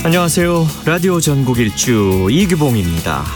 안녕하세요. 라디오 전국 일주 이규봉입니다.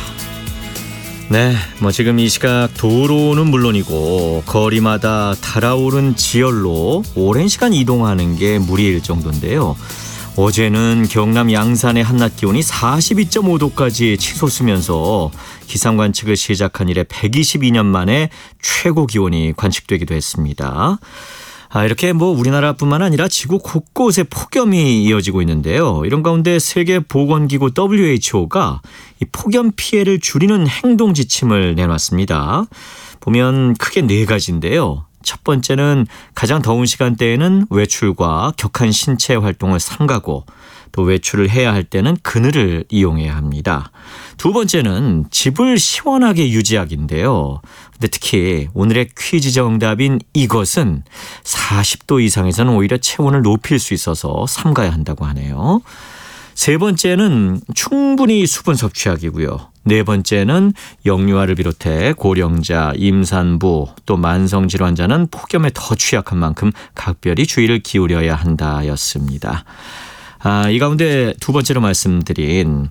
네, 지금 이 시각 도로는 물론이고 거리마다 달아오른 지열로 오랜 시간 이동하는 게 무리일 정도인데요. 어제는 경남 양산의 한낮 기온이 42.5도까지 치솟으면서 기상 관측을 시작한 이래 122년 만에 최고 기온이 관측되기도 했습니다. 이렇게 우리나라뿐만 아니라 지구 곳곳에 폭염이 이어지고 있는데요. 이런 가운데 세계보건기구 WHO가 이 폭염 피해를 줄이는 행동 지침을 내놨습니다. 보면 크게 4가지인데요. 첫 번째는 가장 더운 시간대에는 외출과 격한 신체 활동을 삼가고, 또 외출을 해야 할 때는 그늘을 이용해야 합니다. 두 번째는 집을 시원하게 유지하기인데요. 근데 특히 오늘의 퀴즈 정답인 이것은 40도 이상에서는 오히려 체온을 높일 수 있어서 삼가야 한다고 하네요. 세 번째는 충분히 수분 섭취하기고요. 네 번째는 영유아를 비롯해 고령자, 임산부, 또 만성질환자는 폭염에 더 취약한 만큼 각별히 주의를 기울여야 한다였습니다. 이 가운데 두 번째로 말씀드린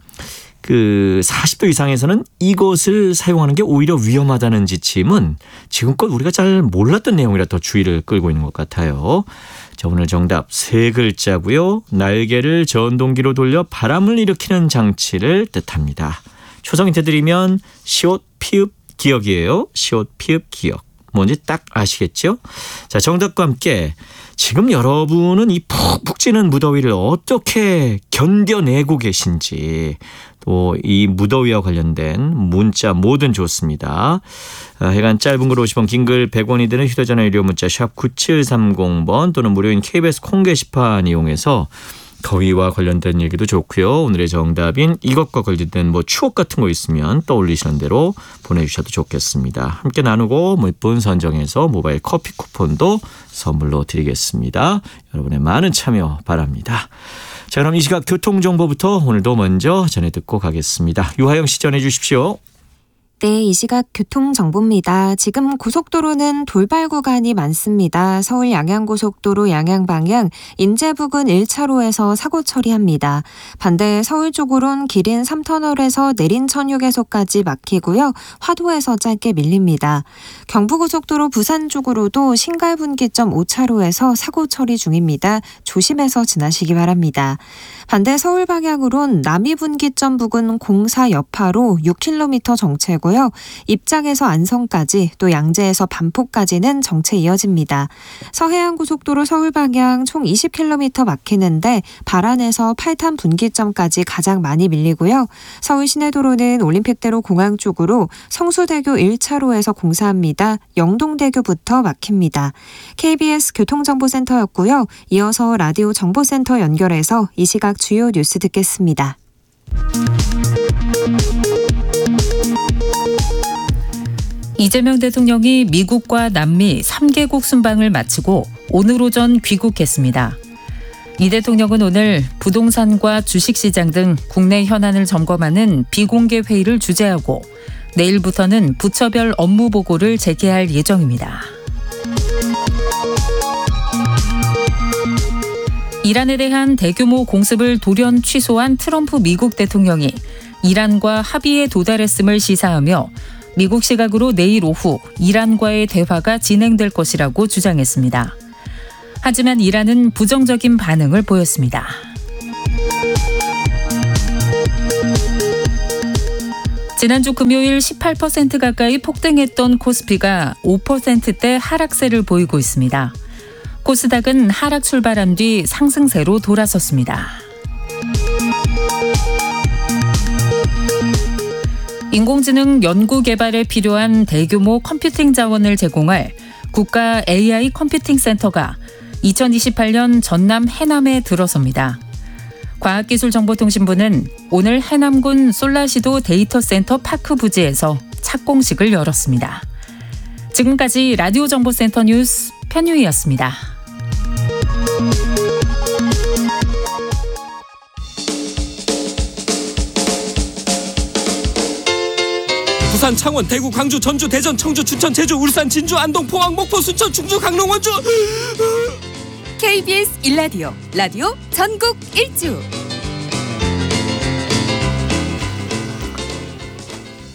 40도 이상에서는 이것을 사용하는 게 오히려 위험하다는 지침은 지금껏 우리가 잘 몰랐던 내용이라 더 주의를 끌고 있는 것 같아요. 자, 오늘 정답 3글자고요. 날개를 전동기로 돌려 바람을 일으키는 장치를 뜻합니다. 초성 힌트 드리면 시옷 피읍 기억이에요. 시옷 피읍 기억. 뭔지 딱 아시겠죠? 자, 정답과 함께 지금 여러분은 이 푹푹 찌는 무더위를 어떻게 견뎌내고 계신지, 또 이 무더위와 관련된 문자 뭐든 좋습니다. 해간 짧은 글 50원, 긴 글 100원이 되는 휴대전화 유료 문자 샵 9730번 또는 무료인 KBS 콩 게시판 이용해서 더위와 관련된 얘기도 좋고요. 오늘의 정답인 이것과 관련된 추억 같은 거 있으면 떠올리시는 대로 보내주셔도 좋겠습니다. 함께 나누고 분 선정해서 모바일 커피 쿠폰도 선물로 드리겠습니다. 여러분의 많은 참여 바랍니다. 자, 그럼 이 시각 교통정보부터 오늘도 먼저 전해 듣고 가겠습니다. 유하영 씨 전해 주십시오. 네, 이 시각 교통정보입니다. 지금 고속도로는 돌발 구간이 많습니다. 서울 양양고속도로 양양방향 인제 부근 1차로에서 사고 처리합니다. 반대 서울 쪽으론 기린 3터널에서 내린천휴게소까지 막히고요. 화도에서 짧게 밀립니다. 경부고속도로 부산 쪽으로도 신갈분기점 5차로에서 사고 처리 중입니다. 조심해서 지나시기 바랍니다. 반대 서울 방향으론 남이분기점 부근 공사 여파로 6km 정체고 입장에서 안성까지 또 양재에서 반포까지는 정체 이어집니다. 서해안고속도로 서울 방향 총 20km 막히는데 발안에서 8탄 분기점까지 가장 많이 밀리고요. 서울 시내도로는 올림픽대로 공항 쪽으로 성수대교 1차로에서 공사합니다. 영동대교부터 막힙니다. KBS 교통정보센터였고요. 이어서 라디오 정보센터 연결해서 이 시각 주요 뉴스 듣겠습니다. 이재명 대통령이 미국과 남미 3개국 순방을 마치고 오늘 오전 귀국했습니다. 이 대통령은 오늘 부동산과 주식시장 등 국내 현안을 점검하는 비공개 회의를 주재하고 내일부터는 부처별 업무 보고를 재개할 예정입니다. 이란에 대한 대규모 공습을 돌연 취소한 트럼프 미국 대통령이 이란과 합의에 도달했음을 시사하며 미국 시각으로 내일 오후 이란과의 대화가 진행될 것이라고 주장했습니다. 하지만 이란은 부정적인 반응을 보였습니다. 지난주 금요일 18% 가까이 폭등했던 코스피가 5%대 하락세를 보이고 있습니다. 코스닥은 하락 출발한 뒤 상승세로 돌아섰습니다. 인공지능 연구 개발에 필요한 대규모 컴퓨팅 자원을 제공할 국가 AI 컴퓨팅 센터가 2028년 전남 해남에 들어섭니다. 과학기술정보통신부는 오늘 해남군 솔라시도 데이터센터 파크 부지에서 착공식을 열었습니다. 지금까지 라디오 정보센터 뉴스 편유희였습니다. 부산, 창원, 대구, 광주, 전주, 대전, 청주, 춘천, 제주, 울산, 진주, 안동, 포항, 목포, 순천, 충주, 강릉, 원주. KBS 1라디오 라디오 전국 일주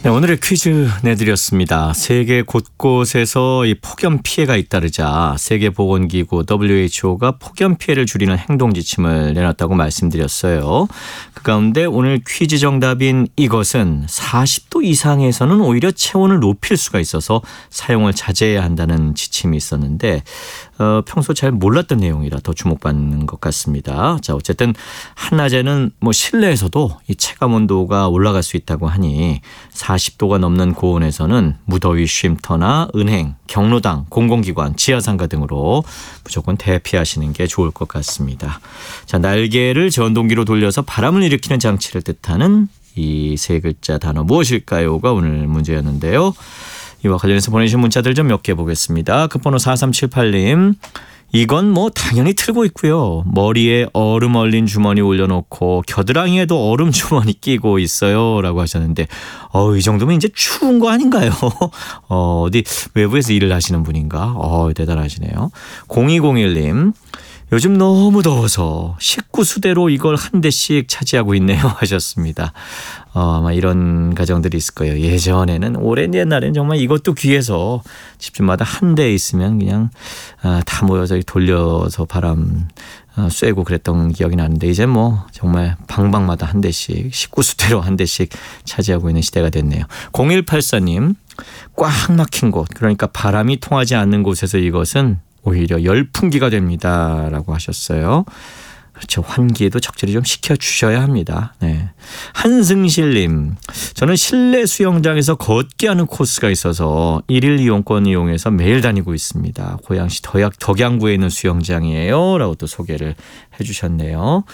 네, 오늘의 퀴즈 내드렸습니다. 세계 곳곳에서 이 폭염 피해가 잇따르자 세계보건기구 WHO가 폭염 피해를 줄이는 행동 지침을 내놨다고 말씀드렸어요. 그 가운데 오늘 퀴즈 정답인 이것은 40도 이상에서는 오히려 체온을 높일 수가 있어서 사용을 자제해야 한다는 지침이 있었는데 평소 잘 몰랐던 내용이라 더 주목받는 것 같습니다. 자, 어쨌든 한낮에는 실내에서도 이 체감 온도가 올라갈 수 있다고 하니 40도가 넘는 고온에서는 무더위 쉼터나 은행, 경로당, 공공기관, 지하상가 등으로 무조건 대피하시는 게 좋을 것 같습니다. 자, 날개를 전동기로 돌려서 바람을 일으키는 장치를 뜻하는 이 세 글자 단어 무엇일까요?가 오늘 문제였는데요. 이와 관련해서 보내주신 문자들 좀 몇 개 보겠습니다. 끝번호 4378님. 이건 당연히 틀고 있고요. 머리에 얼음 얼린 주머니 올려놓고 겨드랑이에도 얼음 주머니 끼고 있어요. 라고 하셨는데 이 정도면 이제 추운 거 아닌가요? 어디 외부에서 일을 하시는 분인가? 대단하시네요. 0201님. 요즘 너무 더워서 식구 수대로 이걸 한 대씩 차지하고 있네요 하셨습니다. 아마 이런 가정들이 있을 거예요. 예전에는 오랜 옛날에는 정말 이것도 귀해서 집집마다 한 대 있으면 그냥 다 모여서 돌려서 바람 쐬고 그랬던 기억이 나는데 이제 정말 방방마다 한 대씩 식구 수대로 한 대씩 차지하고 있는 시대가 됐네요. 0184님. 꽉 막힌 곳, 그러니까 바람이 통하지 않는 곳에서 이것은 오히려 열풍기가 됩니다. 라고 하셨어요. 그렇죠. 환기에도 적절히 좀 시켜주셔야 합니다. 네. 한승실님. 저는 실내 수영장에서 걷기 하는 코스가 있어서 1일 이용권 이용해서 매일 다니고 있습니다. 고양시 덕양구에 있는 수영장이에요. 라고 또 소개를 해 주셨네요.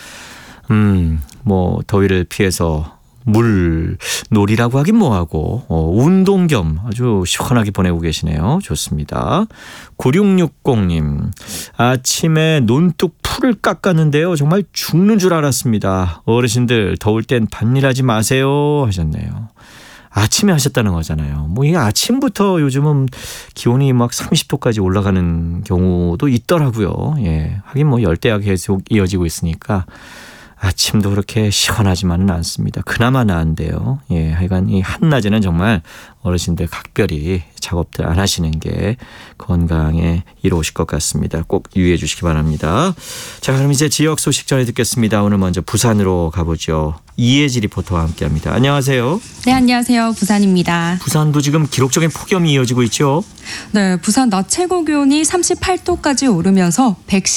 더위를 피해서 물놀이라고 하긴 뭐하고 운동 겸 아주 시원하게 보내고 계시네요. 좋습니다. 9660님. 아침에 논뚝 풀을 깎았는데요. 정말 죽는 줄 알았습니다. 어르신들 더울 땐 밭일하지 마세요 하셨네요. 아침에 하셨다는 거잖아요. 이게 아침부터 요즘은 기온이 막 30도까지 올라가는 경우도 있더라고요. 예, 하긴 열대야가 계속 이어지고 있으니까 아침도 그렇게 시원하지만은 않습니다. 그나마 나은데요. 예, 하여간 이 한낮에는 정말 어르신들 각별히 작업들 안 하시는 게 건강에 이로우실 것 같습니다. 꼭 유의해 주시기 바랍니다. 자, 그럼 이제 지역 소식 전해 듣겠습니다. 오늘 먼저 부산으로 가보죠. 이혜지 리포터와 함께합니다. 안녕하세요. 네, 안녕하세요. 부산입니다. 부산도 지금 기록적인 폭염이 이어지고 있죠. 네, 부산 낮 최고 기온이 38도까지 오르면서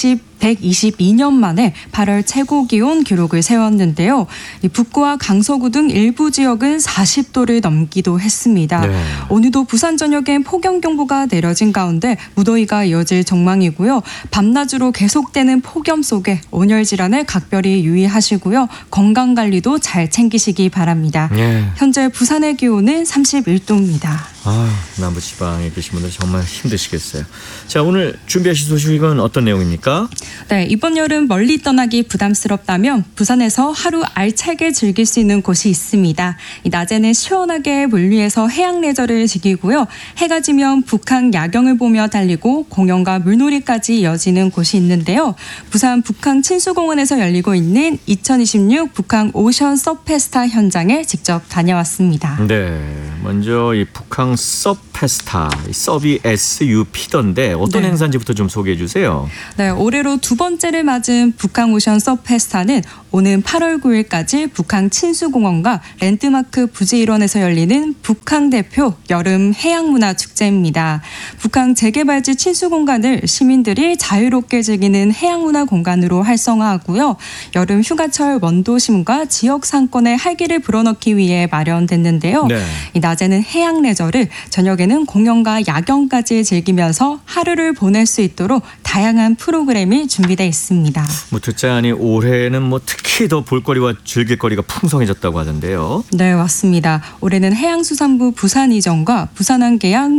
122년 만에 8월 최고 기온 기록을 세웠는데요. 북구와 강서구 등 일부 지역은 40도를 넘기도 했습니다. 네. 오늘도 부산 전역엔 폭염경보가 내려진 가운데 무더위가 이어질 전망이고요. 밤낮으로 계속되는 폭염 속에 온열 질환을 각별히 유의하시고요. 건강관리도 잘 챙기시기 바랍니다. 네. 현재 부산의 기온은 31도입니다. 남부지방에 계신 분들 정말 힘드시겠어요. 자, 오늘 준비하신 소식은 어떤 내용입니까? 네, 이번 여름 멀리 떠나기 부담스럽다면 부산에서 하루 알차게 즐길 수 있는 곳이 있습니다. 낮에는 시원하게 물위에서 해양 레저를 즐기고요. 해가 지면 북한 야경을 보며 달리고 공연과 물놀이까지 이어지는 곳이 있는데요. 부산 북한 친수공원에서 열리고 있는 2026 북한 오션 섭 페스타 현장에 직접 다녀왔습니다. 네, 먼저 이 북한 섭 페스타, 섭이 SUP던데 어떤 행사인지부터 좀 소개해 주세요. 네, 올해로 두 번째를 맞은 북한 오션 섭 페스타는 오는 8월 9일까지 북한 친수공원과 랜드마크 부지일원에서 열리는 북한 대표 여름 해양문화축제입니다. 북한 재개발지 친수공간을 시민들이 자유롭게 즐기는 해양문화 공간으로 활성화하고요. 여름 휴가철 원도심과 지역 상권의 활기를 불어넣기 위해 마련됐는데요. 네. 낮에는 해양 레저를, 저녁에는 공연과 야경까지 즐기면서 하루를 보낼 수 있도록 다양한 프로그램이 준비되어 있습니다. 듣자 하니 올해는 특히 더 볼거리와 즐길거리가 풍성해졌다고 하던데요. 네, 맞습니다. 올해는 해양수산부 부산이전과 부산항계양